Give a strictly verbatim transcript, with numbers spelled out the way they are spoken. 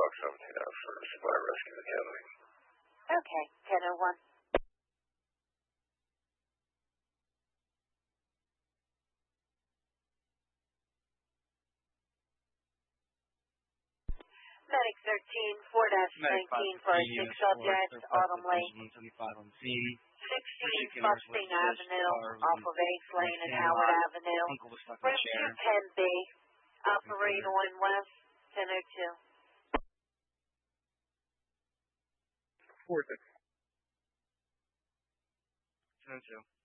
Block seventeen F for Supply Rescue Academy. Okay, ten oh one. Medic thirteen, four nineteen for a six subject, Autumn Lake. one seventy-five on scene. sixteen Fusting Avenue, off of eighth Lane and Howard Avenue. Room two ten B, operate on West, ten oh two. four six. ten oh two.